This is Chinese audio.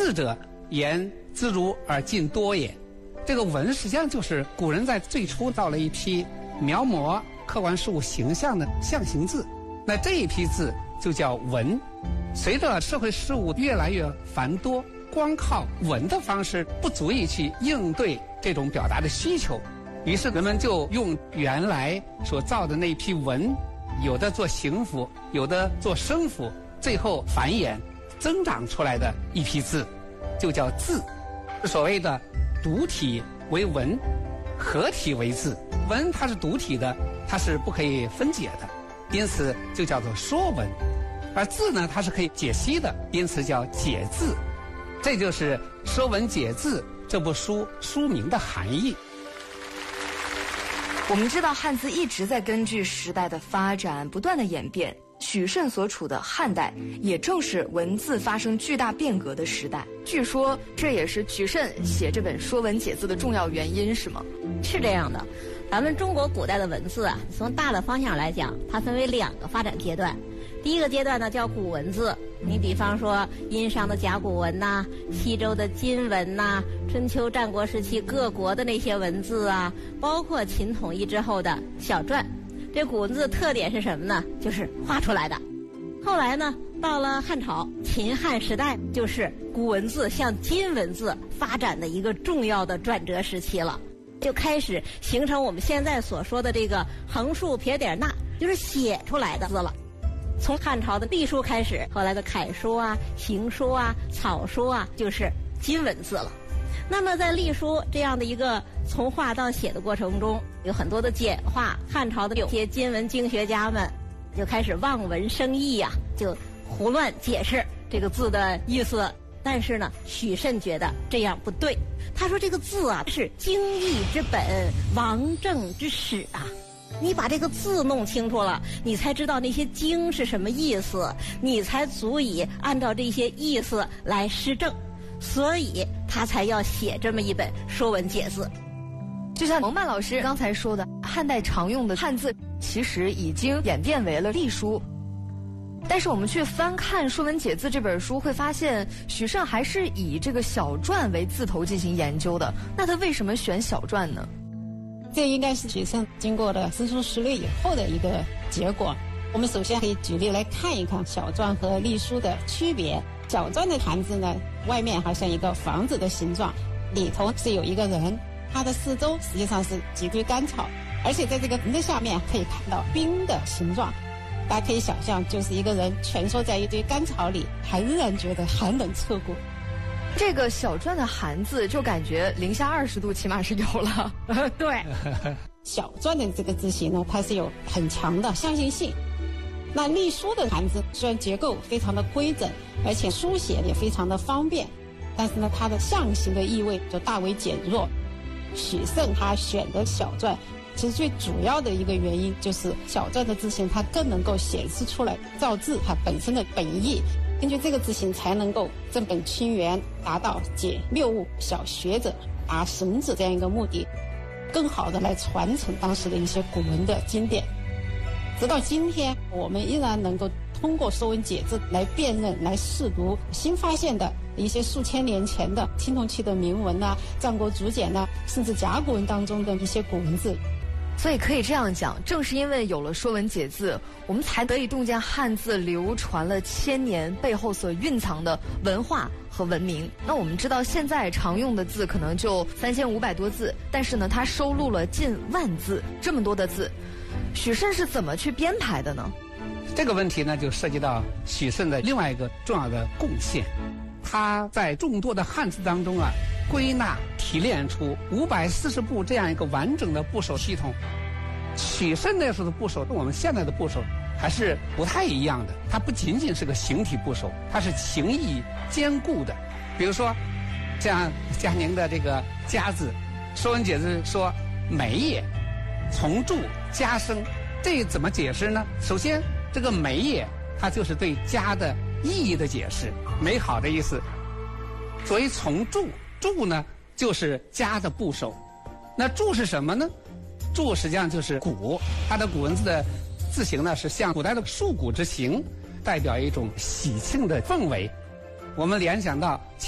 字者，言自如而近多也。这个文实际上就是古人在最初造了一批描摹客观事物形象的象形字，那这一批字就叫文。随着社会事物越来越繁多，光靠文的方式不足以去应对这种表达的需求，于是人们就用原来所造的那批文，有的做形符，有的做声符，最后繁衍增长出来的一批字就叫字。所谓的独体为文，合体为字。文它是独体的，它是不可以分解的，因此就叫做说文。而字呢，它是可以解析的，因此叫解字。这就是《说文解字》这部书名的含义。 我们知道汉字一直在根据时代的发展不断的演变，许慎所处的汉代也正是文字发生巨大变革的时代。据说这也是许慎写这本《说文解字》的重要原因，是吗？ 是这样的，咱们中国古代的文字啊，从大的方向来讲，它分为2个发展阶段。第一个阶段呢叫古文字，你比方说殷商的甲骨文呐、西周的金文呐、春秋战国时期各国的那些文字啊，包括秦统一之后的小篆。这古文字特点是什么呢？就是画出来的。后来呢，到了汉朝，秦汉时代，就是古文字向金文字发展的一个重要的转折时期了，就开始形成我们现在所说的这个横竖撇点捺，就是写出来的字了。从汉朝的隶书开始，后来的楷书啊、行书啊、草书啊，就是金文字了。那么在隶书这样的一个从画到写的过程中，有很多的简化。汉朝的有些金文经学家们就开始望文生义呀，就胡乱解释这个字的意思。但是呢，许慎觉得这样不对。他说这个字啊是经义之本，王政之始啊。你把这个字弄清楚了，你才知道那些经是什么意思，你才足以按照这些意思来施政。所以他才要写这么一本《说文解字》。 就像蒙曼老师刚才说的，汉代常用的汉字其实已经演变为了隶书。但是我们去翻看《说文解字》这本书，会发现许慎还是以这个小篆为字头进行研究的。那他为什么选小篆呢？ 这应该是许慎经过了诗书识略以后的一个结果。我们首先可以举例来看一看小篆和隶书的区别。小篆的汉字呢，外面好像一个房子的形状，里头是有一个人，它的四周实际上是几堆干草，而且在这个人的下面可以看到冰的形状。大家可以想象，就是一个人蜷缩在一堆干草里，还仍然觉得寒冷彻骨。 这个小篆的寒字就感觉零下20度起码是有了。 对， 小篆的这个字形呢，它是有很强的相信性。那隶书的汉字虽然结构非常的规整，而且书写也非常的方便，但是呢，它的象形的意味就大为减弱。许慎他选的小篆，其实最主要的一个原因就是小篆的字形它更能够显示出来造字它本身的本意，根据这个字形才能够正本清源，达到解谬误小学者达神子这样一个目的，更好的来传承当时的一些古文的经典。直到今天，我们依然能够通过《说文解字》来辨认、来试读新发现的一些数千年前的青铜器的铭文啊、战国竹简啊，甚至甲骨文当中的一些古文字。 所以可以这样讲，正是因为有了《说文解字》，我们才得以洞见汉字流传了千年背后所蕴藏的文化和文明。那我们知道现在常用的字可能就3500多字，但是呢，它收录了近10000字，这么多的字，许慎是怎么去编排的呢？ 这个问题呢，就涉及到许慎的另外一个重要的贡献。他在众多的汉字当中啊，归纳提炼出540部这样一个完整的部首系统。许慎那时候的部首跟我们现在的部首还是不太一样的，它不仅仅是个形体部首，它是情意兼顾的。比如说像佳宁的这个家字，《说文解字》说美也，从注家生，这怎么解释呢？首先这个美也，它就是对家的意义的解释，美好的意思。所以从注，注呢就是家的部首。那注是什么呢？注实际上就是鼓，它的古文字的字形呢是像古代的树鼓之形，代表一种喜庆的氛围。我们联想到